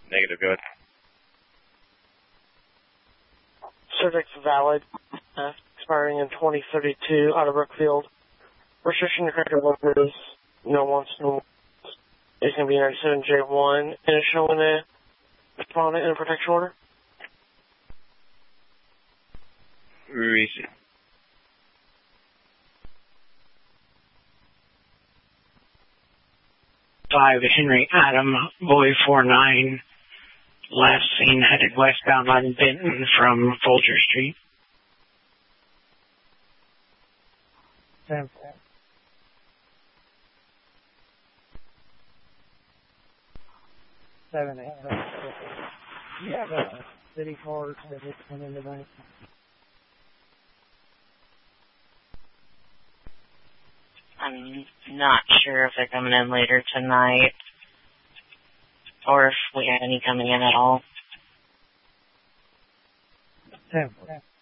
Negative, go ahead. Cervix valid, expiring in 2032 out of Brookfield. Restriction to credit workers, no wants, no wants. It's going to be 97J1, and it's showing a respondent in a protection order. Receive. 5 Henry Adam, Boy 49, last seen headed westbound on Benton from Folger Street. 10-4. 7-8. You have a city card that hits one in the bank. I'm not sure if they're coming in later tonight or if we have any coming in at all. 10-4.